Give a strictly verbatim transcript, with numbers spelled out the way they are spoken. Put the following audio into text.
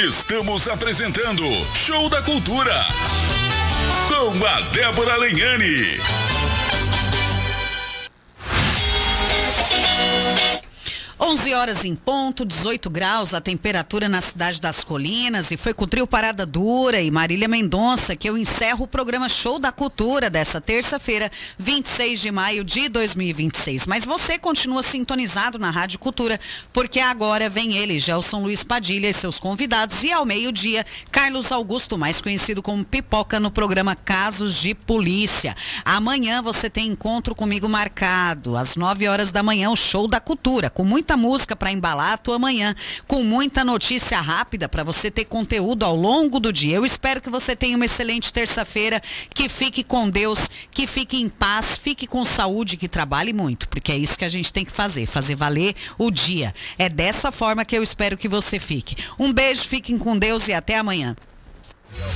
Estamos apresentando Show da Cultura com a Débora Lenhani. onze horas em ponto, dezoito graus a temperatura na cidade das Colinas, e foi com o trio Parada Dura e Marília Mendonça que eu encerro o programa Show da Cultura dessa terça-feira, vinte e seis de maio de dois mil e vinte e seis. Mas você continua sintonizado na Rádio Cultura, porque agora vem ele, Gelson Luiz Padilha e seus convidados, e ao meio-dia, Carlos Augusto, mais conhecido como Pipoca, no programa Casos de Polícia. Amanhã você tem encontro comigo marcado, às nove horas da manhã, o Show da Cultura, com muita música para embalar a tua manhã, com muita notícia rápida para você ter conteúdo ao longo do dia. Eu espero que você tenha uma excelente terça-feira, que fique com Deus, que fique em paz, fique com saúde, que trabalhe muito, porque é isso que a gente tem que fazer, fazer valer o dia. É dessa forma que eu espero que você fique. Um beijo, fiquem com Deus e até amanhã.